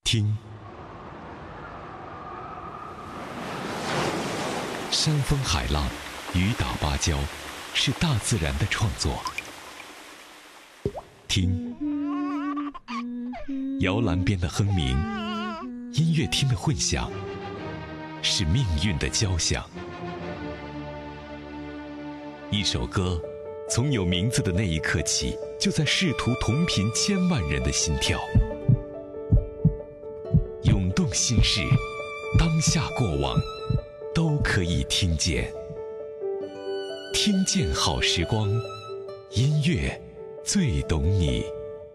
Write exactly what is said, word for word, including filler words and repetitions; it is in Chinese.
听，山风海浪，雨打芭蕉，是大自然的创作。听，摇篮边的哼鸣，音乐厅的混响，是命运的交响。一首歌，从有名字的那一刻起，就在试图同频千万人的心跳。涌动心事，当下过往，都可以听见。听见好时光，音乐最懂你。